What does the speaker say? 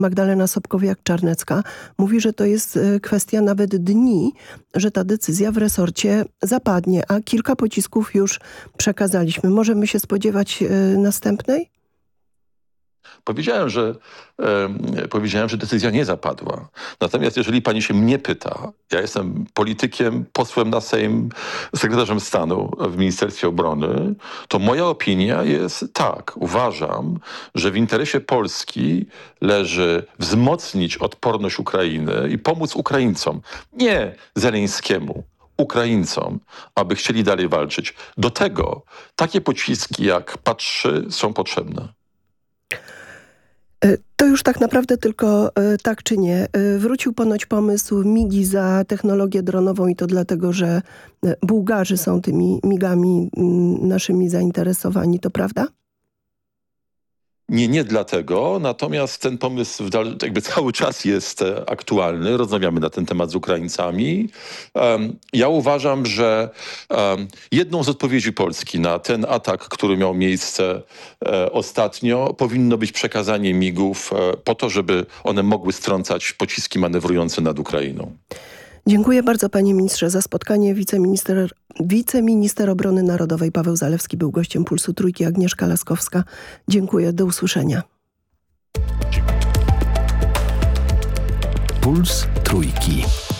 Magdalena Sobkowiak-Czarnecka, mówi, że to jest kwestia nawet dni, że ta decyzja w resorcie zapadnie, a kilka pocisków już przekazaliśmy. Możemy się spodziewać następnej? Powiedziałem, że decyzja nie zapadła. Natomiast jeżeli pani się mnie pyta, ja jestem politykiem, posłem na Sejm, sekretarzem stanu w Ministerstwie Obrony, to moja opinia jest tak. Uważam, że w interesie Polski leży wzmocnić odporność Ukrainy i pomóc Ukraińcom, nie Zeleńskiemu. Ukraińcom, aby chcieli dalej walczyć. Do tego takie pociski jak PAD-3 są potrzebne. To już tak naprawdę tylko tak czy nie. Wrócił ponoć pomysł migi za technologię dronową i to dlatego, że Bułgarzy są tymi migami naszymi zainteresowani. To prawda? Nie dlatego, natomiast ten pomysł jakby cały czas jest aktualny. Rozmawiamy na ten temat z Ukraińcami. Ja uważam, że jedną z odpowiedzi Polski na ten atak, który miał miejsce ostatnio, powinno być przekazanie migów po to, żeby one mogły strącać pociski manewrujące nad Ukrainą. Dziękuję bardzo, panie ministrze, za spotkanie. Wiceminister Obrony Narodowej Paweł Zalewski był gościem Pulsu Trójki. Agnieszka Laskowska. Dziękuję. Do usłyszenia. Puls Trójki.